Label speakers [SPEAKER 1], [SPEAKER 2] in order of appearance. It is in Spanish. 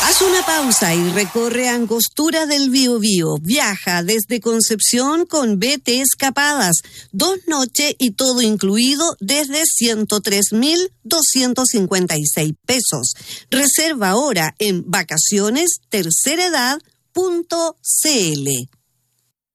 [SPEAKER 1] Haz una pausa y recorre Angostura del Biobío. Viaja desde Concepción con BT Escapadas. 2 noches y todo incluido desde 103.256 pesos. Reserva ahora en vacacionesterceredad.cl.